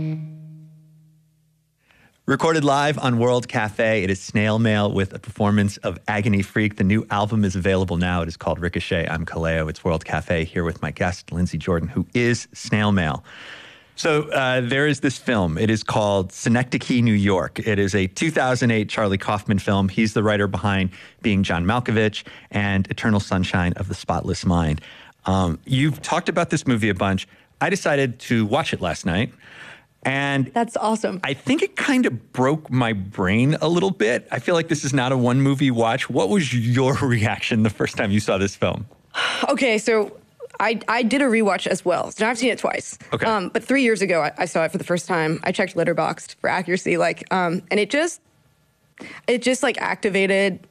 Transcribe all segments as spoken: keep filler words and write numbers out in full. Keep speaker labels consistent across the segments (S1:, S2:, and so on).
S1: Recorded live on World Cafe, it is Snail Mail with a performance of Agony Freak. The new album is available now. It is called Ricochet. I'm Kaleo. It's World Cafe here with my guest, Lindsey Jordan, who is Snail Mail. So uh, there is this film. It is called Synecdoche, New York. It is a two thousand eight Charlie Kaufman film. He's the writer behind Being John Malkovich and Eternal Sunshine of the Spotless Mind. Um, you've talked about this movie a bunch. I decided to watch it last night. And
S2: that's awesome.
S1: I think it kind of broke my brain a little bit. I feel like this is not a one movie watch. What was your reaction the first time you saw this film?
S2: Okay, so I, I did a rewatch as well. So now I've seen it twice.
S1: Okay.
S2: Um, but three years ago, I, I saw it for the first time. I checked Letterboxd for accuracy, like, um, and it just, it just like activated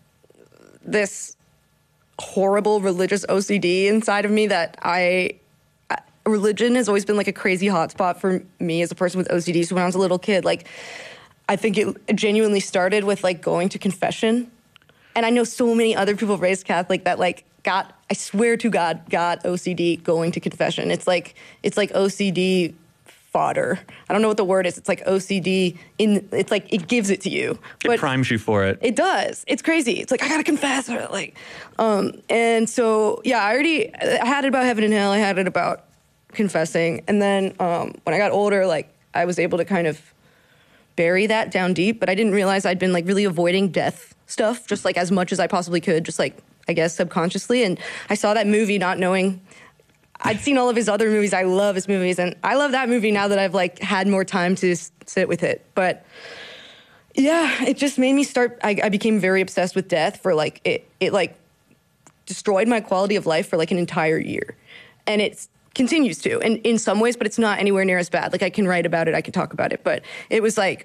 S2: this horrible religious O C D inside of me that I. Religion has always been like a crazy hotspot for me as a person with O C D. So when I was a little kid, like, I think it genuinely started with like going to confession. And I know so many other people raised Catholic that like got, I swear to God, got O C D going to confession. It's like, it's like O C D fodder. I don't know what the word is. It's like O C D in, it's like, it gives it to you.
S1: It but primes you for it.
S2: It does. It's crazy. It's like, I gotta confess. Or like, um, and so, yeah, I already, I had it about heaven and hell. I had it about confessing. And then um, when I got older, like I was able to kind of bury that down deep, but I didn't realize I'd been like really avoiding death stuff just like as much as I possibly could, just like, I guess, subconsciously. And I saw that movie not knowing, I'd seen all of his other movies. I love his movies. And I love that movie now that I've like had more time to s- sit with it. But yeah, it just made me start, I, I became very obsessed with death for like, it, it like destroyed my quality of life for like an entire year. And it's, continues to, and in some ways, but it's not anywhere near as bad. Like I can write about it, I can talk about it, but it was like,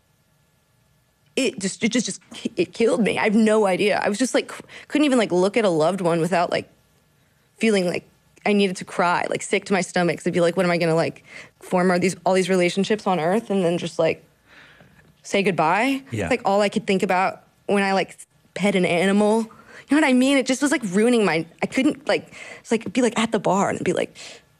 S2: it just, it just, just, it killed me. I have no idea. I was just like, couldn't even like look at a loved one without like feeling like I needed to cry, like sick to my stomach. So I'd be like, what am I gonna like form all these, all these relationships on earth and then just like say goodbye?
S1: Yeah.
S2: Like all I could think about when I like pet an animal. You know what I mean? It just was like ruining my, I couldn't like, it's like, be like at the bar and be like,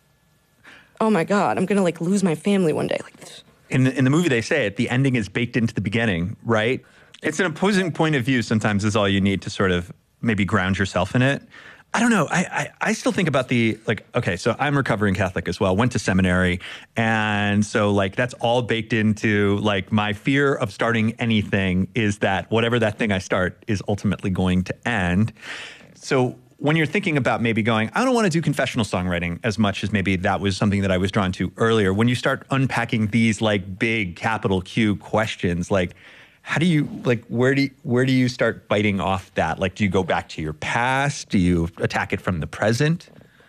S2: oh my God, I'm gonna like lose my family one day. Like this.
S1: In the, in the movie, they say it, the ending is baked into the beginning, right? It's an opposing point of view sometimes is all you need to sort of maybe ground yourself in it. I don't know. I, I, I still think about the, like, okay, so I'm recovering Catholic as well, went to seminary. And so like, that's all baked into like my fear of starting anything is that whatever that thing I start is ultimately going to end. So when you're thinking about maybe going, I don't want to do confessional songwriting as much as maybe that was something that I was drawn to earlier. When you start unpacking these like big capital Q questions, like, how do you, like, where do you, where do you start biting off that? Like, do you go back to your past? Do you attack it from the present?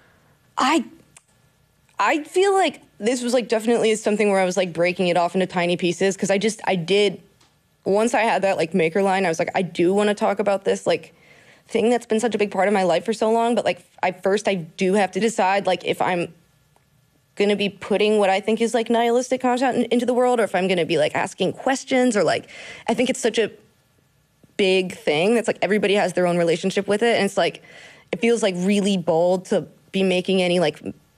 S2: I, I feel like this was like definitely something where I was like breaking it off into tiny pieces. Cause I just, I did, once I had that like maker line, I was like, I do want to talk about this like thing that's been such a big part of my life for so long. But like, I first, I do have to decide like if I'm going to be putting what I think is like nihilistic content in, into the world, or if I'm going to be like asking questions, or like, I think it's such a big thing that's like everybody has their own relationship with it. And it's like, it feels like really bold to be making any like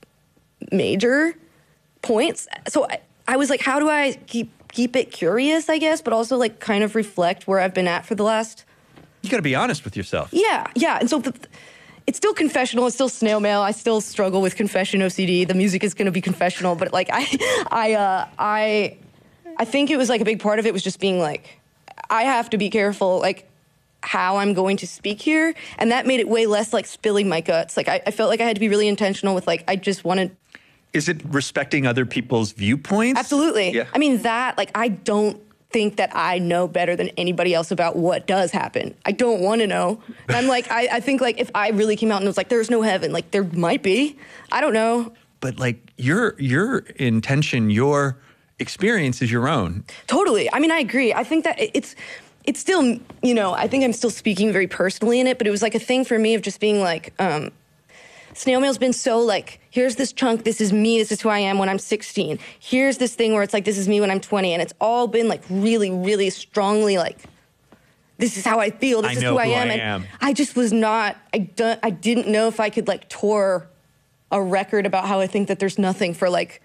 S2: major points. So I, I was like, how do I keep, keep it curious, I guess, but also like kind of reflect where I've been at for the last.
S1: You got to be honest with yourself.
S2: Yeah. Yeah. And so the, it's still confessional. It's still snail mail. I still struggle with confession O C D. The music is going to be confessional, but like I, I, uh, I, I think it was like a big part of it was just being like, I have to be careful, like how I'm going to speak here, and that made it way less like spilling my guts. Like I, I felt like I had to be really intentional with like I just wanted.
S1: Is it respecting other people's viewpoints?
S2: Absolutely.
S1: Yeah.
S2: I mean that like I don't think that I know better than anybody else about what does happen. I don't want to know. And I'm like, I, I think like if I really came out and was like, there's no heaven, like there might be. I don't know.
S1: But like your your intention, your experience is your own.
S2: Totally. I mean, I agree. I think that it's it's still, you know, I think I'm still speaking very personally in it, but it was like a thing for me of just being like, um, snail mail's been so like, here's this chunk, this is me, this is who I am when I'm sixteen. Here's this thing where it's like, this is me when I'm twenty. And it's all been like really, really strongly like, this is how I feel, this
S1: I
S2: is
S1: know
S2: who I
S1: who
S2: am.
S1: I
S2: and
S1: am.
S2: I just was not, I, don't, I didn't know if I could like tour a record about how I think that there's nothing for like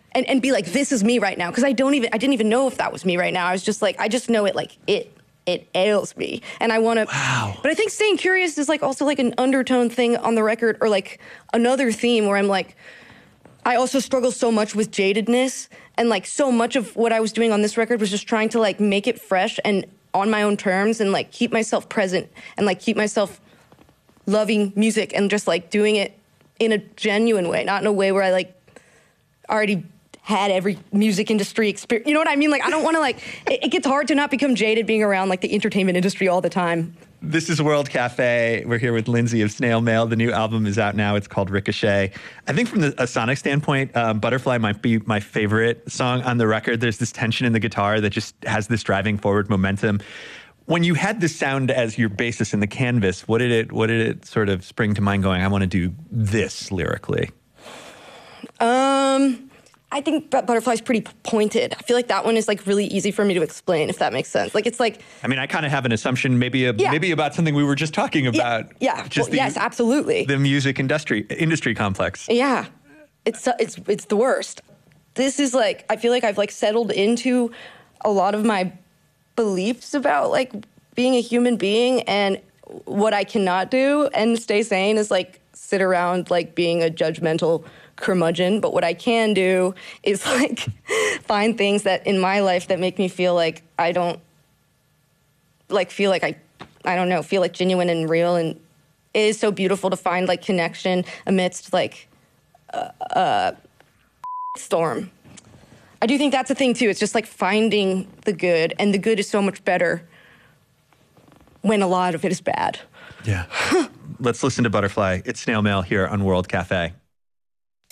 S2: and, and be like, this is me right now. Because I don't even, I didn't even know if that was me right now. I was just like, I just know it like it, it ails me. And I want to,
S1: wow.
S2: But I think staying curious is like also like an undertone thing on the record, or like another theme where I'm like, I also struggle so much with jadedness, and like so much of what I was doing on this record was just trying to like make it fresh and on my own terms, and like keep myself present, and like keep myself loving music, and just like doing it in a genuine way, not in a way where I like already had every music industry experience. You know what I mean? Like, I don't want to like, it, it gets hard to not become jaded being around like the entertainment industry all the time.
S1: This is World Cafe. We're here with Lindsay of Snail Mail. The new album is out now. It's called Ricochet. I think from the, a sonic standpoint, um, Butterfly might be my favorite song on the record. There's this tension in the guitar that just has this driving forward momentum. When you had this sound as your basis in the canvas, what did it, what did it sort of spring to mind going, I want to do this lyrically?
S2: Um... I think Butterfly's pretty pointed. I feel like that one is like really easy for me to explain, if that makes sense. Like it's like,
S1: I mean, I kind of have an assumption, maybe a, yeah. maybe about something we were just talking about.
S2: Yeah, yeah.
S1: Just
S2: well,
S1: the,
S2: yes, absolutely.
S1: The music industry industry complex.
S2: Yeah, it's it's it's the worst. This is like, I feel like I've like settled into a lot of my beliefs about like being a human being, and what I cannot do and stay sane is like sit around like being a judgmental curmudgeon. But what I can do is like find things that in my life that make me feel like I don't like feel like I I don't know feel like genuine and real, and it is so beautiful to find like connection amidst like a, a storm. I do think that's a thing too. It's just like finding the good, and the good is so much better when a lot of it is bad.
S1: Yeah. Let's listen to Butterfly. It's Snail Mail here on World Cafe.